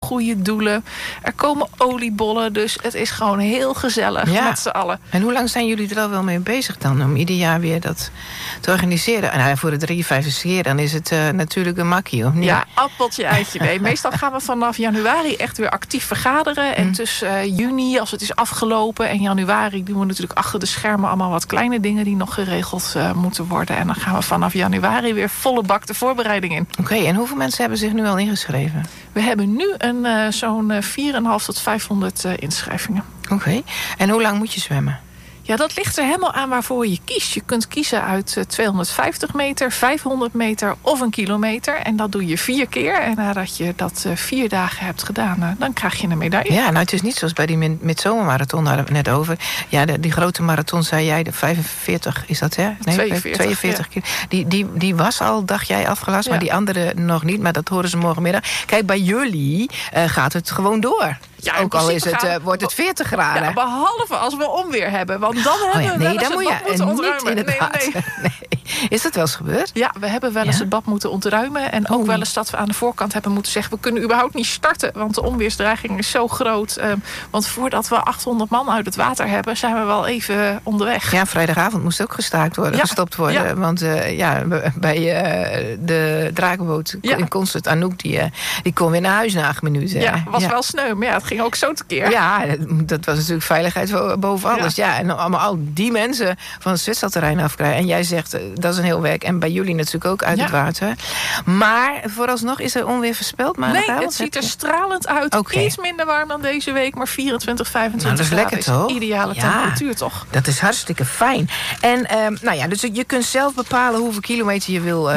goede doelen. Er komen oliebollen, dus het is gewoon heel gezellig met z'n allen. En hoe lang zijn jullie er al wel mee bezig dan, om ieder jaar weer dat te organiseren? En voor de 53e keer, dan is het natuurlijk een makkie, of niet? Ja, appeltje, eitje. Nee, meestal gaan we vanaf januari echt weer actief vergaderen. En tussen juni, als het is afgelopen, en januari doen we natuurlijk achter de schermen allemaal wat kleine dingen die nog geregeld moeten worden. En dan gaan we vanaf januari weer volle bak de voorbereiding in. Oké, en hoeveel mensen hebben zich nu al ingeschreven? We hebben nu zo'n 4.500 tot 500 inschrijvingen. Oké, en hoe lang moet je zwemmen? Ja, dat ligt er helemaal aan waarvoor je kiest. Je kunt kiezen uit 250 meter, 500 meter of 1 kilometer. En dat doe je 4 keer. En nadat je dat 4 dagen hebt gedaan, dan krijg je een medaille. Ja, nou, het is niet zoals bij die midzomermarathon, hadden we het net over. Ja, die grote marathon, zei jij, de 45, is dat, hè? Nee, 42 keer. Die was al, dacht jij, afgelast, maar die andere nog niet. Maar dat horen ze morgenmiddag. Kijk, bij jullie gaat het gewoon door. Ja, ook al is wordt het 40 graden. Ja, behalve als we onweer hebben. Want dan hebben we wel eens het bad moeten ontruimen. Nee. Is dat wel eens gebeurd? Ja, we hebben wel eens het bad moeten ontruimen. En ook wel eens dat we aan de voorkant hebben moeten zeggen... we kunnen überhaupt niet starten, want de onweersdreiging is zo groot. Want voordat we 800 man uit het water hebben... zijn we wel even onderweg. Ja, vrijdagavond moest ook gestopt worden. Ja. Want bij de drakenboot in Concert, Anouk... die kon weer naar huis na 8 minuten. Ja, was wel sneu, maar het ging ook zo tekeer. Ja, dat was natuurlijk veiligheid boven alles. Ja, en allemaal al die mensen van het zwetselterrein afkrijgen. En jij zegt, dat is een heel werk. En bij jullie natuurlijk ook uit het water. Maar vooralsnog is er onweer voorspeld. Nee, het ziet er stralend uit. Okay. Iets minder warm dan deze week, maar 24, 25 dat is lekker, graden is ideale temperatuur, toch? Dat is hartstikke fijn. En dus je kunt zelf bepalen hoeveel kilometer je wil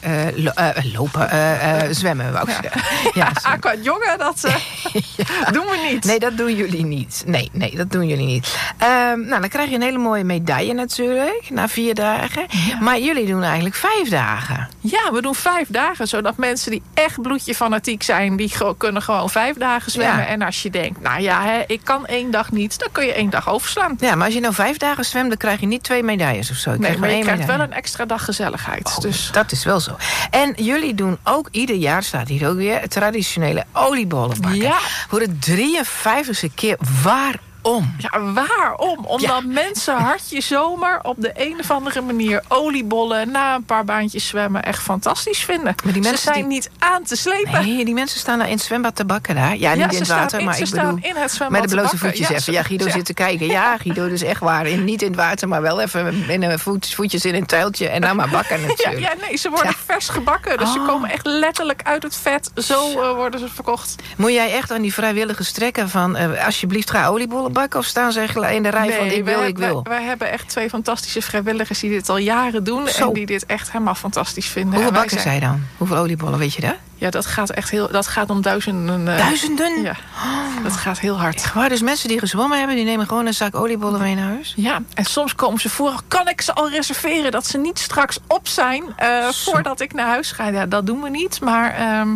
zwemmen. Wou ik zeggen. Ja, aqua joggen, dat doen we niet. Nee, dat doen jullie niet. Nee, dat doen jullie niet. Dan krijg je een hele mooie medaille natuurlijk, na 4 dagen. Ja. Maar jullie doen eigenlijk 5 dagen. Ja, we doen 5 dagen, zodat mensen die echt bloedje fanatiek zijn... die kunnen gewoon 5 dagen zwemmen. Ja. En als je denkt, ik kan 1 dag niet... dan kun je 1 dag overslaan. Ja, maar als je nou 5 dagen zwemt... dan krijg je niet 2 medailles of zo. Nee, maar je krijgt wel een extra dag gezelligheid. Oh, dus. Dat is wel zo. En jullie doen ook ieder jaar, staat hier ook weer... traditionele oliebollen bakken. Ja. Voor de 53e keer. Waarom? Ja, waarom? Omdat mensen hartje zomer op de een of andere manier oliebollen na een paar baantjes zwemmen echt fantastisch vinden. Maar die mensen zijn niet aan te slepen. Nee, die mensen staan daar in het zwembad te bakken daar. Ja, niet in het water, maar ik bedoel in het zwembad met de blote voetjes even. Ja, Guido zit te kijken. Ja, Guido, dus echt waar. Niet in het water, maar wel even in voetjes in een tuiltje en dan maar bakken natuurlijk. Nee, ze worden vers gebakken. Dus ze komen echt letterlijk uit het vet. Zo worden ze verkocht. Moet jij echt aan die vrijwilligers trekken van alsjeblieft ga oliebollen bakken, of staan ze in de rij van ik wil? Wij hebben echt 2 fantastische vrijwilligers die dit al jaren doen. Zo. En die dit echt helemaal fantastisch vinden. Hoeveel bakken zij dan? Hoeveel oliebollen, weet je dat? Ja, dat gaat om duizenden. Duizenden? Ja, dat gaat heel hard. Echt waar, dus mensen die gezwommen hebben, die nemen gewoon een zak oliebollen mee naar huis? Ja, en soms komen ze voor, kan ik ze al reserveren dat ze niet straks op zijn voordat ik naar huis ga? Ja, dat doen we niet, maar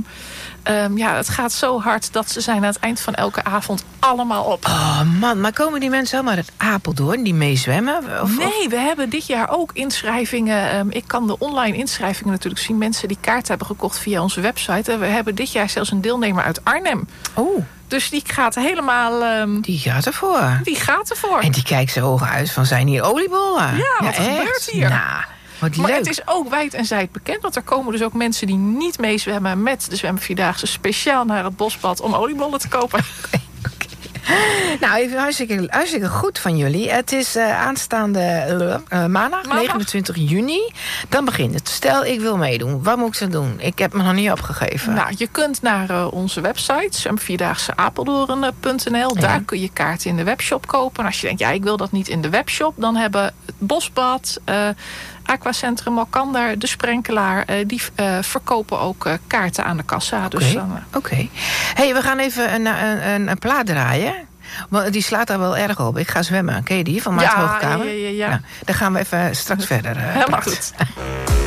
het gaat zo hard dat ze zijn aan het eind van elke avond allemaal op. Oh man, maar komen die mensen allemaal uit Apeldoorn die meezwemmen? Nee, we hebben dit jaar ook inschrijvingen. Ik kan de online inschrijvingen natuurlijk zien. Mensen die kaart hebben gekocht via onze website. En we hebben dit jaar zelfs een deelnemer uit Arnhem. Oh. Dus die gaat helemaal... Die gaat ervoor. Die gaat ervoor. En die kijkt zijn ogen uit van, zijn hier oliebollen? Ja, wat gebeurt hier? Nou, maar het is ook wijd en zijd bekend. Want er komen dus ook mensen die niet meezwemmen met de zwemvierdaagse speciaal naar het bosbad om oliebollen te kopen. Nou, even hartstikke goed van jullie. Het is aanstaande maandag, 29 juni. Dan begint het. Stel, ik wil meedoen. Wat moet ik dan doen? Ik heb me nog niet opgegeven. Nou, je kunt naar onze website, zwemvierdaagseapeldoorn.nl. Daar kun je kaarten in de webshop kopen. En als je denkt, ik wil dat niet in de webshop, dan hebben het bosbad, Aquacentrum Malkander, de Sprenkelaar, die verkopen ook kaarten aan de kassa. Oké. Hey, we gaan even een plaat draaien. Want die slaat daar wel erg op. Ik ga zwemmen. Ken je die van Maart Hoogkamer? Ja. Nou, dan gaan we even straks verder. Helemaal goed.